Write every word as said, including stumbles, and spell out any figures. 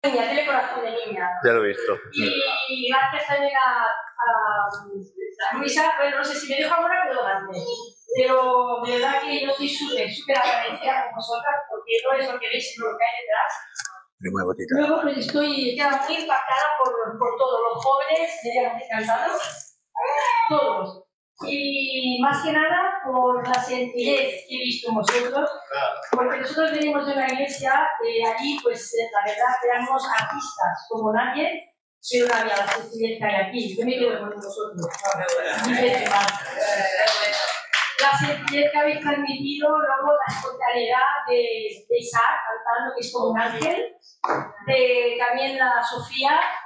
niña, tiene corazón de niña. Ya lo he visto. Y gracias también a, a, a Luisa, bueno, no sé si me dejo ahora, pero grande. Pero de verdad que yo estoy súper, súper agradecida con vosotras, porque no es lo que veis, sino lo que hay detrás. Muy bonita. Luego pues estoy queda muy impactada por, por todos los jóvenes, me han encantado, todos. Y más que nada por la sencillez que he visto en vosotros, porque nosotros venimos de una iglesia, de allí pues la verdad éramos artistas como nadie, pero no había la sencillez que hay aquí. Yo me quedo con vosotros. La sencillez que habéis transmitido, luego la espontaneidad de, de Isaac cantando, que es como un ángel, de también la Sofía,